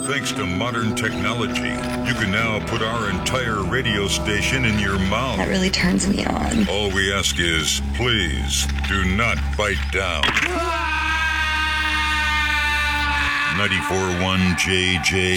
Thanks to modern technology, you can now put our entire radio station in your mouth. That really turns me on. All we ask is, please, do not bite down. 94.1 JJ